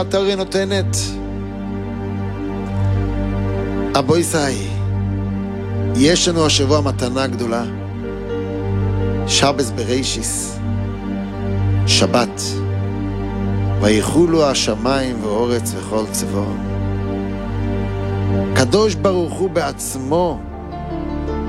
התיאוריה נותנת. אבוי סי, יש לנו השבוע מתנה גדולה. שבס בראשיס, שבת. ויחולו השמיים ואורץ וכל צבאם. קדוש ברוך הוא בעצמו